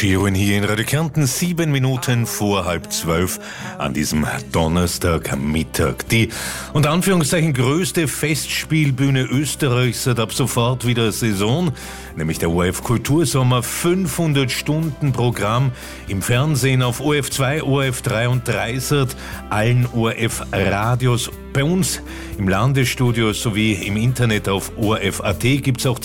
Sheeran hier in Radio Kärnten, 7 Minuten vor 11:30 an diesem Donnerstagmittag. Die unter Anführungszeichen größte Festspielbühne Österreichs hat ab sofort wieder Saison, nämlich der ORF Kultursommer. 500 Stunden Programm im Fernsehen auf ORF 2, ORF 3 und Dreisat, allen ORF Radios. Bei uns im Landesstudio sowie im Internet auf ORF.at gibt es auch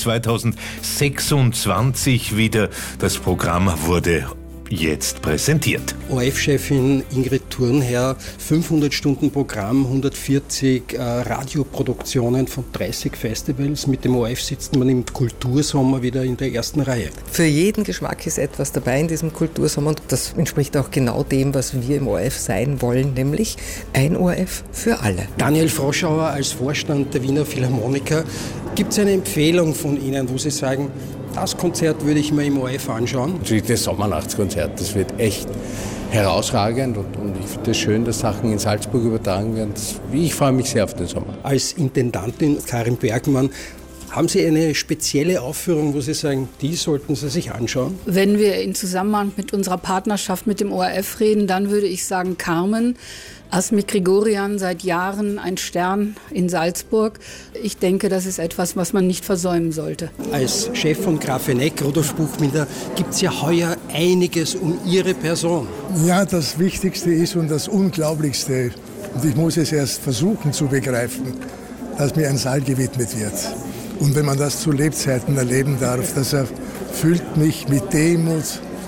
2026 wieder. Das Programm wurde jetzt präsentiert. ORF-Chefin Ingrid Thurnherr, 500 Stunden Programm, 140 Radioproduktionen von 30 Festivals. Mit dem ORF sitzt man im Kultursommer wieder in der ersten Reihe. Für jeden Geschmack ist etwas dabei in diesem Kultursommer und das entspricht auch genau dem, was wir im ORF sein wollen, nämlich ein ORF für alle. Daniel Froschauer als Vorstand der Wiener Philharmoniker, gibt es eine Empfehlung von Ihnen, wo Sie sagen, das Konzert würde ich mir im ORF anschauen? Natürlich das Sommernachtskonzert, das wird echt herausragend und ich finde es schön, dass Sachen in Salzburg übertragen werden. Ich freue mich sehr auf den Sommer. Als Intendantin Karin Bergmann, haben Sie eine spezielle Aufführung, wo Sie sagen, die sollten Sie sich anschauen? Wenn wir in Zusammenhang mit unserer Partnerschaft mit dem ORF reden, dann würde ich sagen Carmen. Asmik Grigorian, seit Jahren ein Stern in Salzburg. Ich denke, das ist etwas, was man nicht versäumen sollte. Als Chef von Grafeneck, Rudolf Buchbinder, gibt es ja heuer einiges um Ihre Person. Ja, das Wichtigste ist und das Unglaublichste, und ich muss es erst versuchen zu begreifen, dass mir ein Saal gewidmet wird. Und wenn man das zu Lebzeiten erleben darf, das erfüllt mich mit Demut,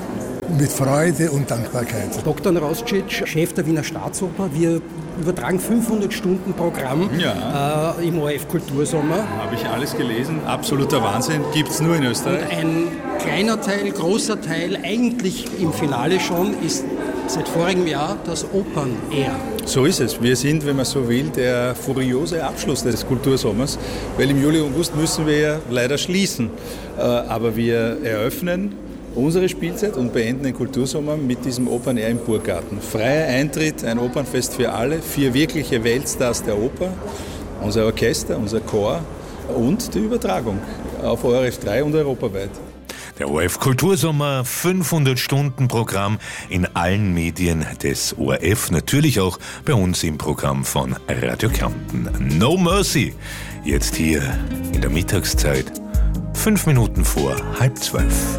mit Freude und Dankbarkeit. Dr. Roscic, Chef der Wiener Staatsoper, wir übertragen 500 Stunden Programm im ORF Kultursommer. Habe ich alles gelesen, absoluter Wahnsinn, gibt es nur in Österreich. Und ein kleiner Teil, großer Teil, eigentlich im Finale schon, ist seit vorigem Jahr das Open-Air. So ist es. Wir sind, wenn man so will, der furiose Abschluss des Kultursommers, weil im Juli, August müssen wir ja leider schließen. Aber wir eröffnen unsere Spielzeit und beenden den Kultursommer mit diesem Open Air im Burggarten. Freier Eintritt, ein Opernfest für alle, 4 wirkliche Weltstars der Oper, unser Orchester, unser Chor und die Übertragung auf ORF 3 und europaweit. Der ORF Kultursommer, 500 Stunden Programm in allen Medien des ORF, natürlich auch bei uns im Programm von Radio Kärnten. No Mercy, jetzt hier in der Mittagszeit, 5 Minuten vor 11:30.